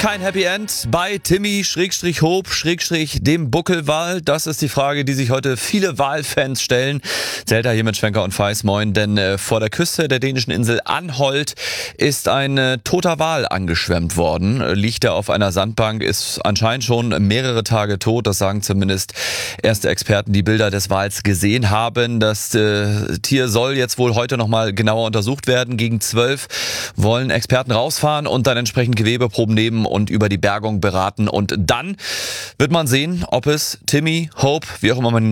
kein Happy End bei Timmy-Hope-dem Buckelwal? Das ist die Frage, die sich heute viele Walfans stellen. Zelda hier mit Schwenker und Feis, moin. Denn vor der Küste der dänischen Insel Anholt ist ein toter Wal angeschwemmt worden. Liegt er auf einer Sandbank, ist anscheinend schon mehrere Tage tot. Das sagen zumindest erste Experten, die Bilder des Wals gesehen haben. Das Tier soll jetzt wohl heute nochmal genauer untersucht werden. Gegen 12 wollen Experten rausfahren und dann entsprechend Gewebeproben nehmen und über die Bergung beraten. Und dann wird man sehen, ob es Timmy, Hope, wie auch immer man ihn